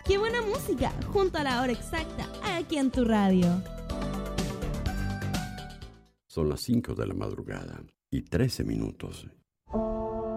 ¡Qué buena música! Junto a la hora exacta, aquí en tu radio. Son las 5 de la madrugada y 13 minutos.